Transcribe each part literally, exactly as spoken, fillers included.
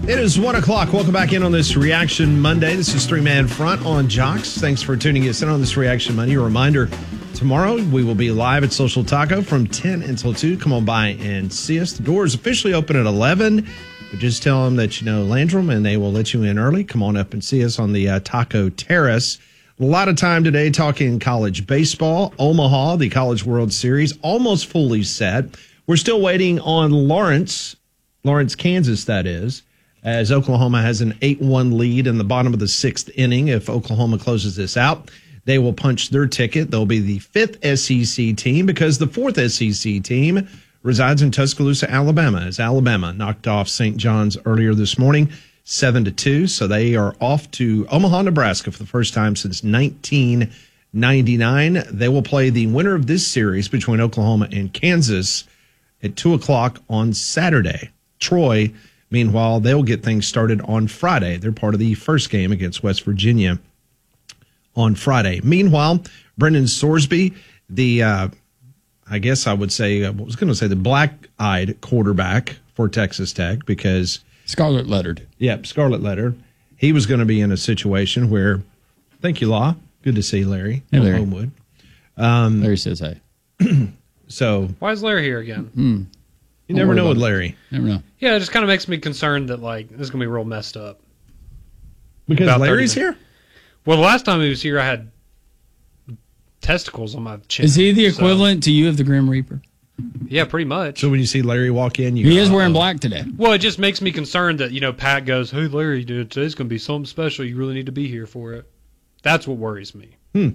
It is one o'clock. Welcome back in on this Reaction Monday. This is Three Man Front on Jocks. Thanks for tuning us in on this Reaction Monday. A reminder, tomorrow we will be live at Social Taco from ten until two. Come on by and see us. The doors officially open at eleven. But just tell them that you know Landrum and they will let you in early. Come on up and see us on the uh, Taco Terrace. A lot of time today talking college baseball. Omaha, the College World Series, almost fully set. We're still waiting on Lawrence, Lawrence, Kansas, that is, as Oklahoma has an eight one lead in the bottom of the sixth inning. If Oklahoma closes this out, they will punch their ticket. They'll be the fifth S E C team because the fourth S E C team resides in Tuscaloosa, Alabama, as Alabama knocked off Saint John's earlier this morning, seven to two. So they are off to Omaha, Nebraska for the first time since nineteen ninety-nine. They will play the winner of this series between Oklahoma and Kansas at two o'clock on Saturday. Troy, meanwhile, they'll get things started on Friday. They're part of the first game against West Virginia on Friday. Meanwhile, Brendan Sorsby, the, uh, I guess I would say, I was going to say the black-eyed quarterback for Texas Tech because... Scarlet lettered. Yep, scarlet letter. He was going to be in a situation where, thank you, Law. Good to see Larry. Hey, Larry. Homewood. Um, Larry says hey. So... Why is Larry here again? Hmm. You never know with Larry. Never know. Yeah, it just kind of makes me concerned that, like, this is going to be real messed up. Because About Larry's thirty here? Well, the last time he was here, I had testicles on my chin. Is he the so- equivalent to you of the Grim Reaper? Yeah, pretty much. So when you see Larry walk in, you He go, is wearing "Uh-oh." black today. Well, it just makes me concerned that, you know, Pat goes, hey, Larry, dude, today's going to be something special. You really need to be here for it. That's what worries me. Hmm.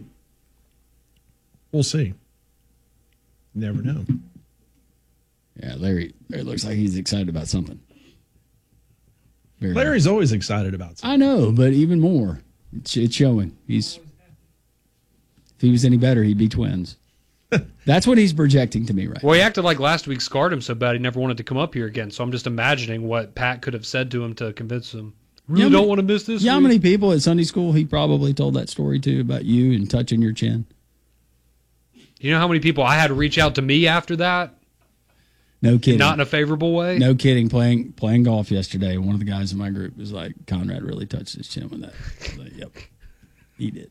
We'll see. Never know. Yeah, Larry, Larry looks like he's excited about something. Very Larry's always excited about something. I know, but even more. It's, it's showing. He's if he was any better, he'd be twins. That's what he's projecting to me right Well, he acted like last week scarred him so bad he never wanted to come up here again. So I'm just imagining what Pat could have said to him to convince him. Really Yeah, don't but- want to miss this now. How week? many people at Sunday school he probably told that story to about you and touching your chin? You know how many people I had to reach out to me after that? No kidding. Not in a favorable way? No kidding. Playing playing golf yesterday, one of the guys in my group was like, Conrad really touched his chin with that. I was like, yep, he did.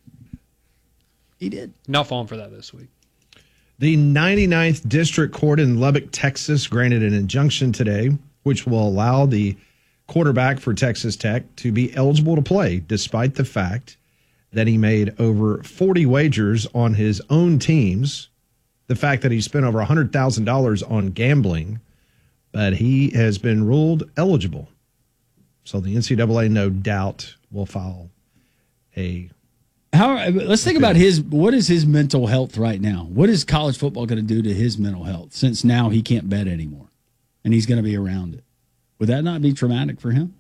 He did. Not falling for that this week. The ninety-ninth District Court in Lubbock, Texas, granted an injunction today, which will allow the quarterback for Texas Tech to be eligible to play, despite the fact that he made over forty wagers on his own teams, the fact that he spent over one hundred thousand dollars on gambling, but he has been ruled eligible. So the N C double A, no doubt, will file a... How? Let's think about his. What is his mental health right now? What is college football going to do to his mental health? Since now he can't bet anymore, and he's going to be around it. Would that not be traumatic for him?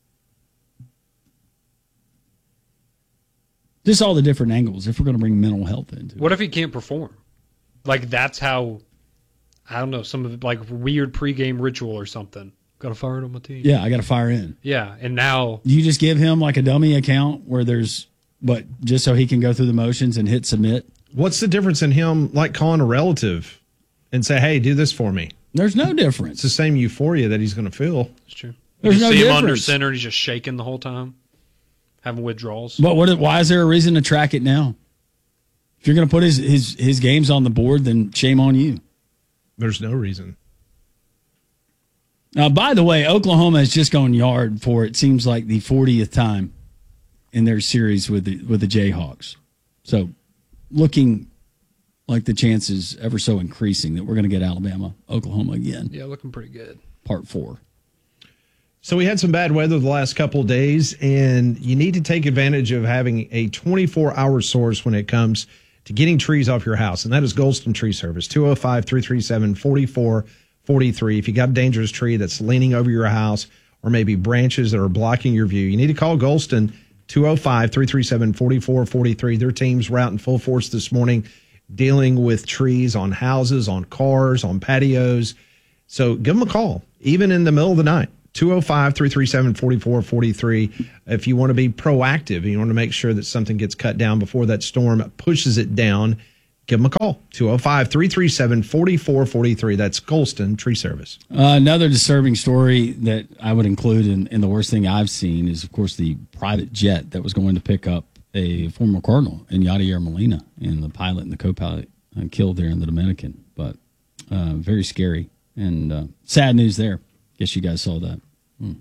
Just all the different angles. If we're going to bring mental health into it. What if he can't perform? Like, that's how, I don't know, some of the, like, weird pregame ritual or something. Got to fire it on my team. Yeah, I got to fire in. Yeah, and now... You just give him like a dummy account where there's, what, just so he can go through the motions and hit submit? What's the difference in him, like, calling a relative and say, hey, do this for me? There's no difference. It's the same euphoria that he's going to feel. It's true. There's you no see him difference. under center and he's just shaking the whole time, having withdrawals. But what? Why is there a reason to track it now? If you're going to put his, his, his games on the board, then shame on you. There's no reason. Now, by the way, Oklahoma has just gone yard for, it seems like, the fortieth time in their series with the, with the Jayhawks. So looking like the chances ever so increasing that we're going to get Alabama, Oklahoma again. Yeah, looking pretty good. Part four. So we had some bad weather the last couple of days, and you need to take advantage of having a twenty-four hour source when it comes to getting trees off your house, and that is Golston Tree Service, two oh five, three three seven, four four four three. If you got a dangerous tree that's leaning over your house or maybe branches that are blocking your view, you need to call Golston, two oh five, three three seven, four four four three. Their teams were out in full force this morning dealing with trees on houses, on cars, on patios. So give them a call, even in the middle of the night. two oh five, three three seven, four four four three. If you want to be proactive and you want to make sure that something gets cut down before that storm pushes it down, give them a call, two oh five, three three seven, four four four three. That's Golston Tree Service. Uh, another disturbing story that I would include in, in the worst thing I've seen is, of course, the private jet that was going to pick up a former Cardinal in Yadier Molina, and the pilot and the co-pilot uh, killed there in the Dominican. But uh, very scary and uh, sad news there. Guess you guys saw that. Hmm.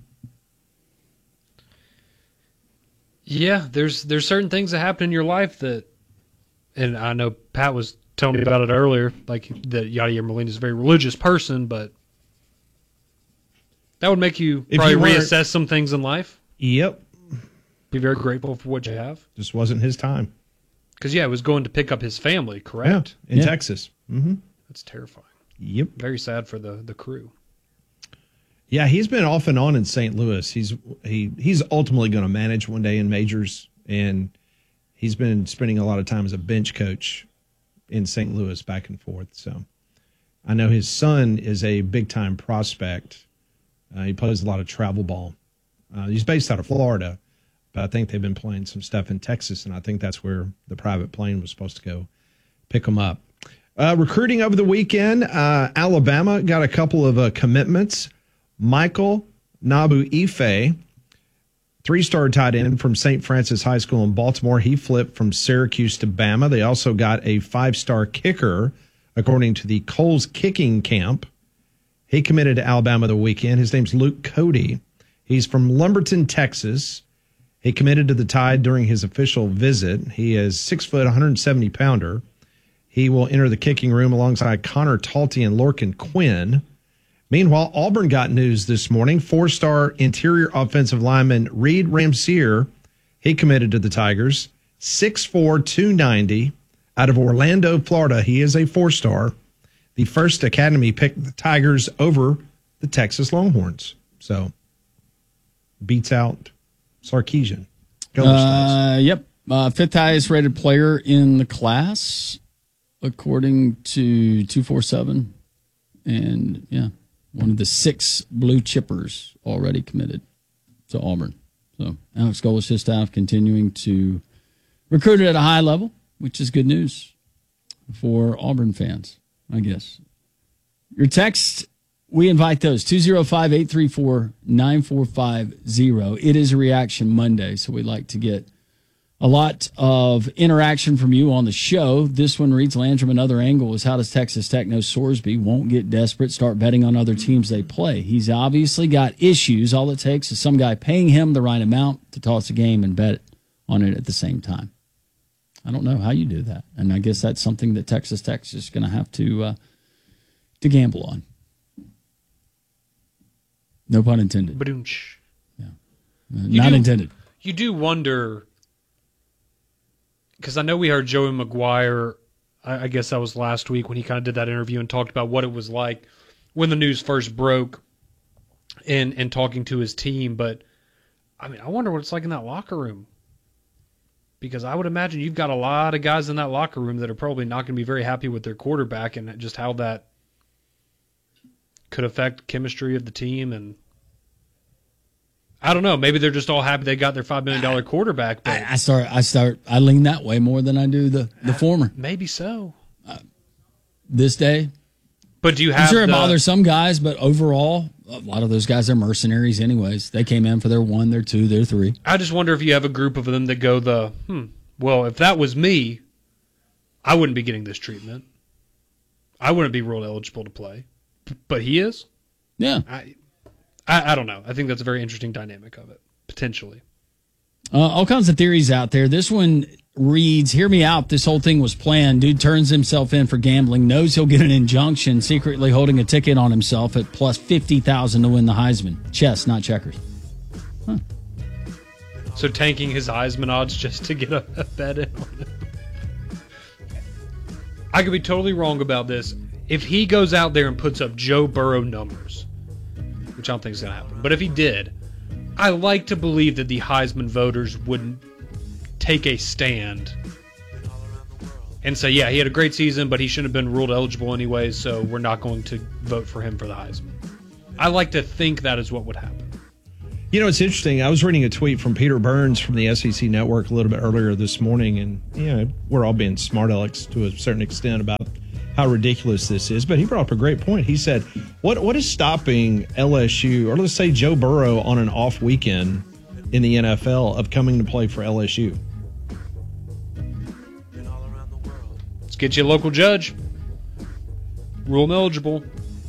Yeah, there's there's certain things that happen in your life that, and I know Pat was telling me about it earlier, like that Yadier Molina is a very religious person, but that would make you If probably you weren't- reassess some things in life. Yep. Be very grateful for what you have. Just wasn't his time. Because, yeah, it was going to pick up his family, correct? Yeah, in Yeah. Texas. Mm-hmm. That's terrifying. Yep. Very sad for the, the crew. Yeah, he's been off and on in Saint Louis. He's he he's ultimately going to manage one day in majors, and he's been spending a lot of time as a bench coach in Saint Louis back and forth. So I know his son is a big-time prospect. Uh, he plays a lot of travel ball. Uh, he's based out of Florida, but I think they've been playing some stuff in Texas, and I think that's where the private plane was supposed to go pick him up. Uh, recruiting over the weekend, uh, Alabama got a couple of uh, commitments. Michael Nabu-Ife, three-star tight end from Saint Francis High School in Baltimore. He flipped from Syracuse to Bama. They also got a five-star kicker, according to the Coles Kicking Camp. He committed to Alabama the weekend. His name's Luke Cody. He's from Lumberton, Texas. He committed to the Tide during his official visit. He is six foot, one hundred seventy pounder. He will enter the kicking room alongside Connor Talty and Lorcan Quinn. Meanwhile, Auburn got news this morning. Four-star interior offensive lineman Reed Ramsier, he committed to the Tigers. six four, two ninety, out of Orlando, Florida. He is a four-star. The first academy picked the Tigers over the Texas Longhorns. So, beats out Sarkisian. Go Uh, yep. Uh, fifth highest rated player in the class, according to two forty-seven. And, yeah, one of the six blue chippers already committed to Auburn. So, Alex Golesh, his staff, continuing to recruit at a high level, which is good news for Auburn fans, I guess. Your text, we invite those, two oh five, eight three four, nine four five zero. It is a Reaction Monday, so we'd like to get a lot of interaction from you on the show. This one reads, Landrum, another angle is how does Texas Tech know Sorsby won't get desperate, start betting on other teams they play? He's obviously got issues. All it takes is some guy paying him the right amount to toss a game and bet on it at the same time. I don't know how you do that. And I guess that's something that Texas Tech is going to have to uh, to gamble on. No pun intended. Badunch. Yeah. Uh, not do, intended. You do wonder, because I know we heard Joey McGuire, I, I guess that was last week when he kind of did that interview and talked about what it was like when the news first broke and, and talking to his team. But, I mean, I wonder what it's like in that locker room. Because I would imagine you've got a lot of guys in that locker room that are probably not going to be very happy with their quarterback and just how that could affect chemistry of the team. And I don't know. Maybe they're just all happy they got their five million dollars quarterback. But I, I start. I start. I lean that way more than I do the the former. Maybe so. This day, But do you have I'm sure it the, bothers some guys, but overall, a lot of those guys are mercenaries anyways. They came in for their one, their two, their three. I just wonder if you have a group of them that go the, hmm, well, if that was me, I wouldn't be getting this treatment. I wouldn't be ruled eligible to play. But he is? Yeah. I, I, I don't know. I think that's a very interesting dynamic of it, potentially. Uh, all kinds of theories out there. This one reads, hear me out. This whole thing was planned. Dude turns himself in for gambling, knows he'll get an injunction, secretly holding a ticket on himself at plus fifty thousand dollars to win the Heisman. Chess, not checkers. Huh. So tanking his Heisman odds just to get a, a bet in on it. I could be totally wrong about this. If he goes out there and puts up Joe Burrow numbers, which I don't think is going to happen, but if he did, I like to believe that the Heisman voters would take a stand and say, yeah, he had a great season, but he shouldn't have been ruled eligible anyways, so we're not going to vote for him for the Heisman. I like to think that is what would happen. You know, it's interesting. I was reading a tweet from Peter Burns from the S E C Network a little bit earlier this morning, and, you know, we're all being smart alecks to a certain extent about how ridiculous this is. But he brought up a great point. He said, what what is stopping L S U, or let's say Joe Burrow on an off weekend in the N F L, of coming to play for L S U? Let's get you a local judge. Rule them eligible.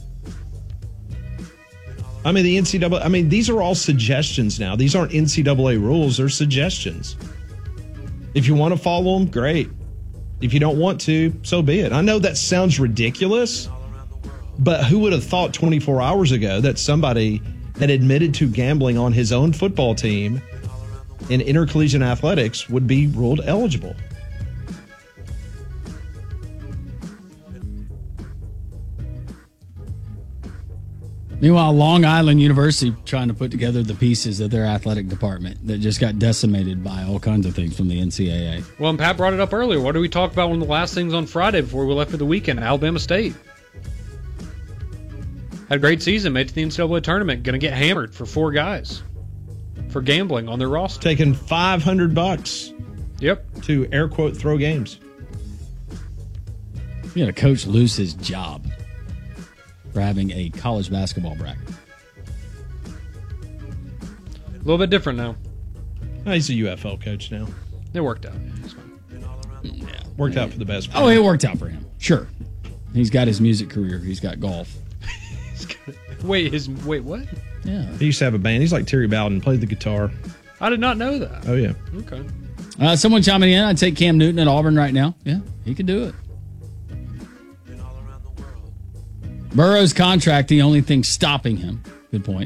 I mean, the N C double A, I mean, these are all suggestions now. These aren't N C double A rules. They're suggestions. If you want to follow them, great. If you don't want to, so be it. I know that sounds ridiculous, but who would have thought twenty-four hours ago that somebody that admitted to gambling on his own football team in intercollegiate athletics would be ruled eligible? Meanwhile, Long Island University trying to put together the pieces of their athletic department that just got decimated by all kinds of things from the N C double A. Well, and Pat brought it up earlier. What did we talk about one of the last things on Friday before we left for the weekend? Alabama State. Had a great season, made it to the N C double A tournament. Going to get hammered for four guys for gambling on their roster. Taking five hundred bucks. Yep. To air quote throw games. You had a coach lose his job for having a college basketball bracket. A little bit different now. Oh, he's a U F L coach now. It worked out. It's fine. Yeah. Worked out for the best. Oh, it worked out for him. Sure. He's got his music career. He's got golf. Wait, his wait, what? Yeah. He used to have a band. He's like Terry Bowden, played the guitar. I did not know that. Oh, yeah. Okay. Uh, someone chiming in. I'd take Cam Newton at Auburn right now. Yeah, he could do it. Burrow's contract, the only thing stopping him. Good point.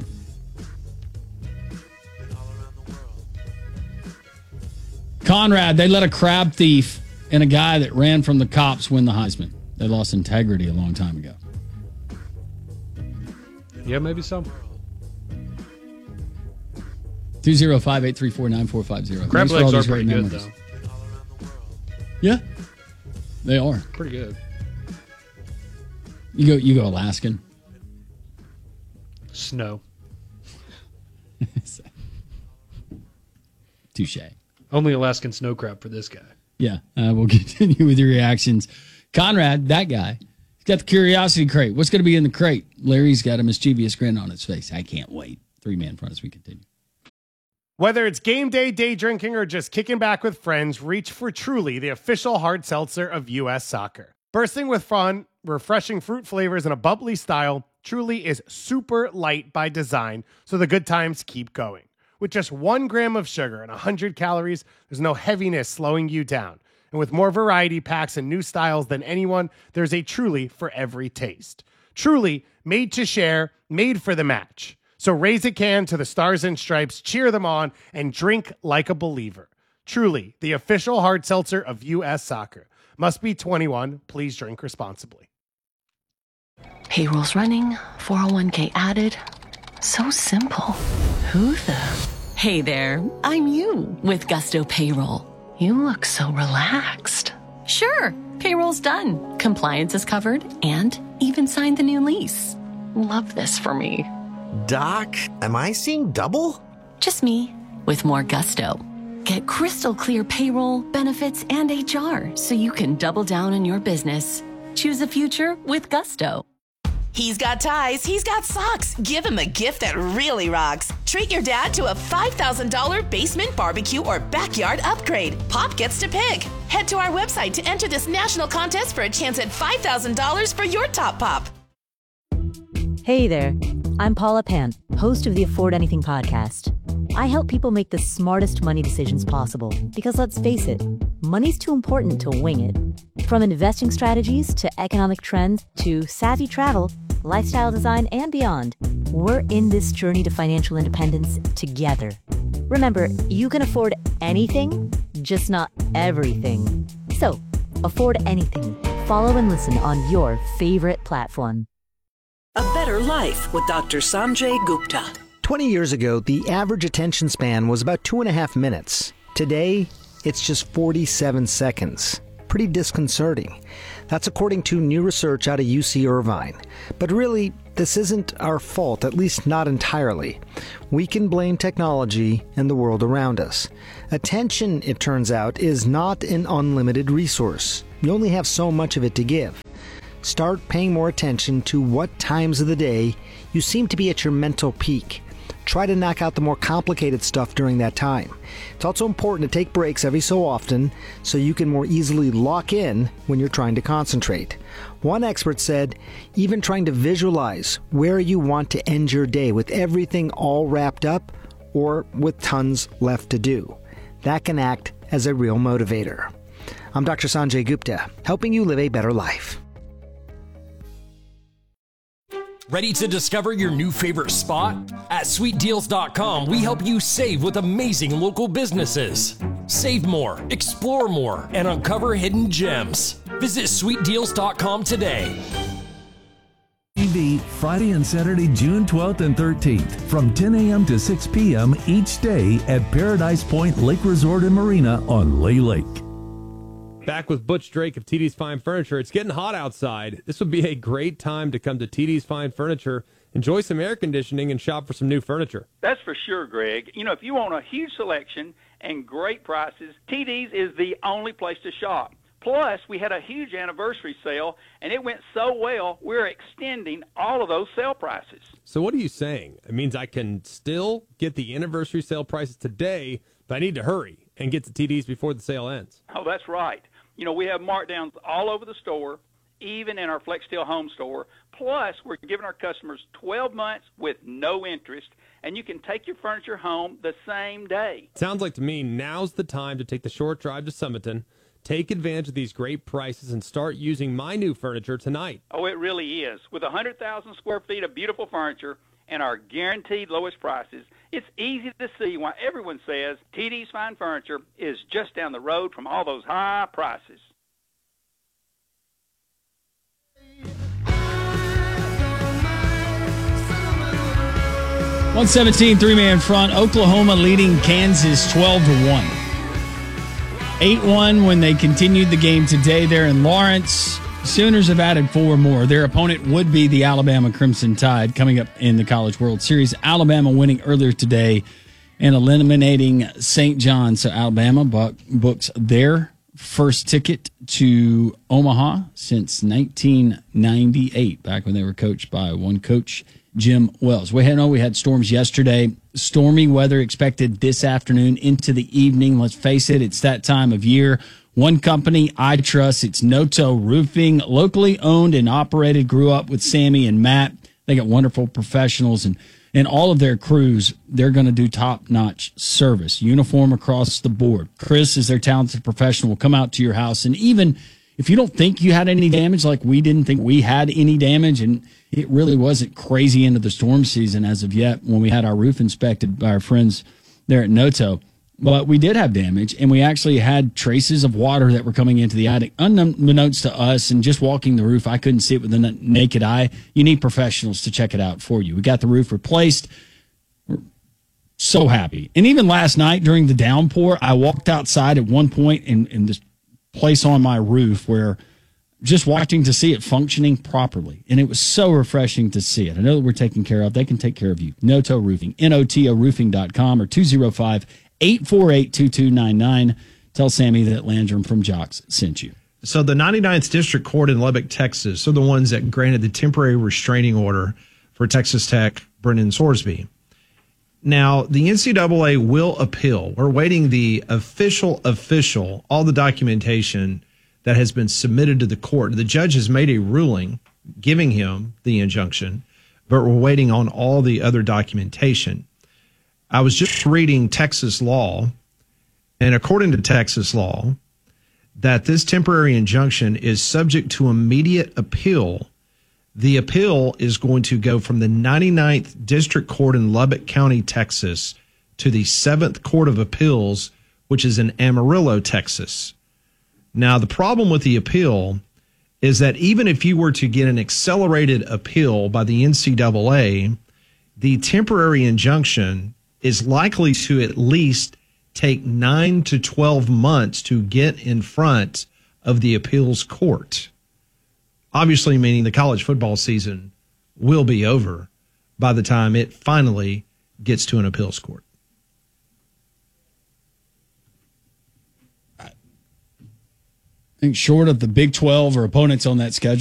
Conrad, they let a crab thief and a guy that ran from the cops win the Heisman. They lost integrity a long time ago. Yeah, maybe so. two oh five, eight three four, nine four five zero. Crab legs are pretty good, though. Yeah, they are. Pretty good. You go, you go Alaskan. Snow. Touche. Only Alaskan snow crab for this guy. Yeah, uh, we'll continue with your reactions. Conrad, that guy, he's got the curiosity crate. What's going to be in the crate? Larry's got a mischievous grin on his face. I can't wait. Three man front as we continue. Whether it's game day, day drinking, or just kicking back with friends, reach for Truly, the official hard seltzer of U S Soccer. Bursting with fun, refreshing fruit flavors, and a bubbly style, Truly is super light by design, so the good times keep going. With just one gram of sugar and one hundred calories, there's no heaviness slowing you down. And with more variety packs and new styles than anyone, there's a Truly for every taste. Truly, made to share, made for the match. So raise a can to the Stars and Stripes, cheer them on, and drink like a believer. Truly, the official hard seltzer of U S Soccer. Must be twenty-one. Please drink responsibly. Payroll's running, four oh one k added. So simple. Who the? Hey there, I'm you with Gusto Payroll. You look so relaxed. Sure, payroll's done. Compliance is covered and even signed the new lease. Love this for me. Doc, am I seeing double? Just me with more gusto. Get crystal clear payroll, benefits, and H R so you can double down on your business. Choose a future with Gusto. He's got ties, he's got socks. Give him a gift that really rocks. Treat your dad to a five thousand dollars basement barbecue or backyard upgrade. Pop gets to pick. Head to our website to enter this national contest for a chance at five thousand dollars for your top pop. Hey there, I'm Paula Pan, host of the Afford Anything podcast. I help people make the smartest money decisions possible because let's face it, money's too important to wing it. From investing strategies to economic trends to savvy travel, lifestyle design, and beyond, we're in this journey to financial independence together. Remember, you can afford anything, just not everything. So, afford anything. Follow and listen on your favorite platform. A better life with Doctor Sanjay Gupta. twenty years ago, the average attention span was about two and a half minutes. Today, it's just forty-seven seconds. Pretty disconcerting. That's according to new research out of U C Irvine. But really, this isn't our fault, at least not entirely. We can blame technology and the world around us. Attention, it turns out, is not an unlimited resource. You only have so much of it to give. Start paying more attention to what times of the day you seem to be at your mental peak. Try to knock out the more complicated stuff during that time. It's also important to take breaks every so often so you can more easily lock in when you're trying to concentrate. One expert said, even trying to visualize where you want to end your day with everything all wrapped up or with tons left to do. That can act as a real motivator. I'm Doctor Sanjay Gupta, helping you live a better life. Ready to discover your new favorite spot? At sweet deals dot com, we help you save with amazing local businesses. Save more, explore more, and uncover hidden gems. Visit sweet deals dot com today. T V Friday and Saturday, June twelfth and thirteenth from ten a.m. to six p.m. each day at Paradise Point Lake Resort and Marina on Lay Lake. Back with Butch Drake of T D's Fine Furniture. It's getting hot outside. This would be a great time to come to T D's Fine Furniture, enjoy some air conditioning, and shop for some new furniture. That's for sure, Greg. You know, if you want a huge selection and great prices, T D's is the only place to shop. Plus, we had a huge anniversary sale, and it went so well, we're extending all of those sale prices. So what are you saying? It means I can still get the anniversary sale prices today, but I need to hurry and get to T D's before the sale ends. Oh, that's right. You know, we have markdowns all over the store, even in our FlexSteel home store. Plus, we're giving our customers twelve months with no interest, and you can take your furniture home the same day. Sounds like to me now's the time to take the short drive to Summiton, take advantage of these great prices, and start using my new furniture tonight. Oh, it really is. With one hundred thousand square feet of beautiful furniture and our guaranteed lowest prices, it's easy to see why everyone says T D's Fine Furniture is just down the road from all those high prices. one seventeen, three-man front. Oklahoma leading Kansas twelve to one. eight one when they continued the game today there in Lawrence. Sooners have added four more. Their opponent would be the Alabama Crimson Tide coming up in the College World Series. Alabama winning earlier today and eliminating Saint John. So Alabama books their first ticket to Omaha since nineteen ninety-eight, back when they were coached by one coach, Jim Wells. We had, no, we had storms yesterday. Stormy weather expected this afternoon into the evening. Let's face it, it's that time of year. One company I trust, it's Noto Roofing, locally owned and operated. Grew up with Sammy and Matt. They got wonderful professionals, and, and all of their crews, they're going to do top-notch service, uniform across the board. Chris is their talented professional, will come out to your house, and even if you don't think you had any damage, like we didn't think we had any damage, and it really wasn't crazy into the storm season as of yet when we had our roof inspected by our friends there at Noto. But we did have damage, and we actually had traces of water that were coming into the attic. Unbeknownst to us, and just walking the roof, I couldn't see it with the naked eye. You need professionals to check it out for you. We got the roof replaced. We're so happy. And even last night during the downpour, I walked outside at one point in, in this place on my roof where just watching to see it functioning properly. And it was so refreshing to see it. I know that we're taken care of. They can take care of you. Noto Roofing, N O T O roofing dot com or two oh five, eight four eight, two two nine nine. Tell Sammy that Landrum from Jocks sent you. So the ninety-ninth District Court in Lubbock, Texas, are the ones that granted the temporary restraining order for Texas Tech Brendan Sorsby. Now, the N C double A will appeal. We're waiting the official, official, all the documentation that has been submitted to the court. The judge has made a ruling giving him the injunction, but we're waiting on all the other documentation. I was just reading Texas law, and according to Texas law, that this temporary injunction is subject to immediate appeal. The appeal is going to go from the ninety-ninth District Court in Lubbock County, Texas, to the seventh Court of Appeals, which is in Amarillo, Texas. Now, the problem with the appeal is that even if you were to get an accelerated appeal by the N C double A, the temporary injunction is likely to at least take nine to twelve months to get in front of the appeals court. Obviously, meaning the college football season will be over by the time it finally gets to an appeals court. I think short of the Big twelve or opponents on that schedule,